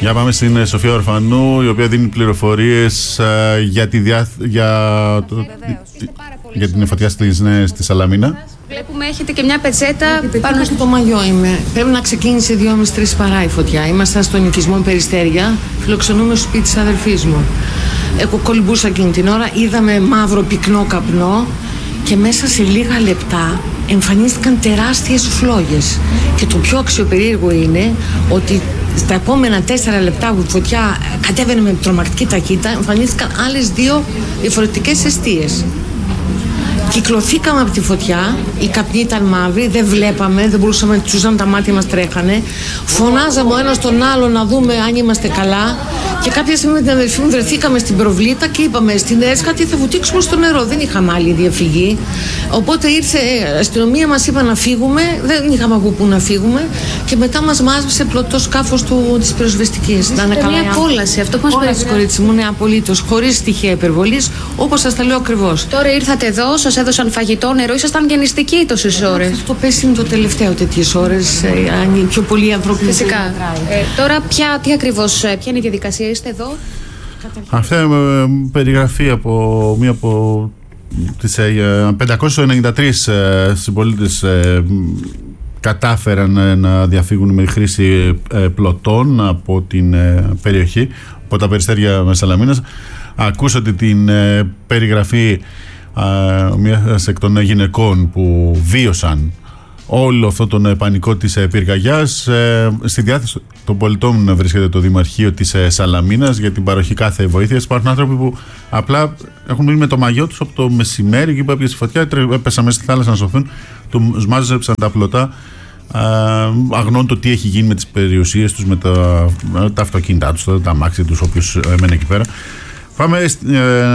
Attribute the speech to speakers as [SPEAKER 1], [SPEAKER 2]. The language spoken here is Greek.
[SPEAKER 1] Για πάμε στην Σοφία Ορφανού, η οποία δίνει πληροφορίες για την φωτιά στη Σαλαμίνα.
[SPEAKER 2] Βλέπουμε έχετε και μια πετσέτα
[SPEAKER 3] πάνω στο μαγιό είμαι. Πρέπει να ξεκίνησε 2.30-3 παρά η φωτιά. Ήμασταν στον οικισμό Περιστέρια, φιλοξενούμε στο σπίτι της αδερφής μου. Εγώ κολυμπούσα εκείνη την ώρα, είδαμε μαύρο πυκνό καπνό και μέσα σε λίγα λεπτά εμφανίστηκαν τεράστιες φλόγες. Και το πιο αξιοπερίεργο είναι ότι στα επόμενα 4 λεπτά που η φωτιά κατέβαινε με τρομακτική ταχύτητα, εμφανίστηκαν άλλες 2 διαφορετικές εστίες. Κυκλωθήκαμε από τη φωτιά, οι καπνοί ήταν μαύροι, δεν βλέπαμε, δεν μπορούσαμε να τσουζάμε, τα μάτια μας τρέχανε. Φωνάζαμε ο ένας τον άλλο να δούμε αν είμαστε καλά. Και κάποια στιγμή με την αδερφή μου βρεθήκαμε στην προβλήτα και είπαμε στην ΕΣΚΑ τι θα βουτήξουμε στο νερό. Δεν είχαμε άλλη διαφυγή. Οπότε ήρθε η αστυνομία, μας είπα να φύγουμε, δεν είχαμε από πού να φύγουμε. Και μετά μας μάζεψε πλωτό σκάφος της πυροσβεστικής.
[SPEAKER 2] Ήταν μια κόλαση, αυτό που μας
[SPEAKER 3] πέρασε. Κορίτσι μου, ναι, απολύτως, χωρίς στοιχεία υπερβολής, όπως σας τα λέω ακριβώς.
[SPEAKER 2] Τώρα ήρθατε εδώ, σας έδωσαν φαγητό, νερό, ήσασταν και νηστικοί τόσες ώρες.
[SPEAKER 3] Αυτό πέσει είναι το τελευταίο τέτοιες ώρες, αν οι πιο πολλοί άνθρωποι.
[SPEAKER 2] Φυσικά. Τώρα τι ακριβώς, ποια είναι η διαδικασία, είστε εδώ?
[SPEAKER 1] Αυτή περιγραφή από μία από τις 593 συμπολίτες κατάφεραν να διαφύγουν με χρήση πλωτών από την περιοχή, από τα Περιστέρια Μεσσαλαμίνας. Ακούσατε την περιγραφή μιας εκ των γυναικών που βίωσαν όλο αυτό τον πανικό της πυρκαγιάς. Στη διάθεση των πολιτών βρίσκεται το Δημαρχείο της Σαλαμίνας για την παροχή κάθε βοήθειας. Υπάρχουν άνθρωποι που απλά έχουν μείνει με το μαγιό τους από το μεσημέρι και που έπιασε η φωτιά, έπεσαν μέσα στη θάλασσα να σωθούν, τους μάζεψαν τα πλωτά, αγνών το τι έχει γίνει με τις περιουσίες τους, με τα αυτοκίνητά τους, τα αμάξια τους, όποιος έμενε εκεί πέρα. Πάμε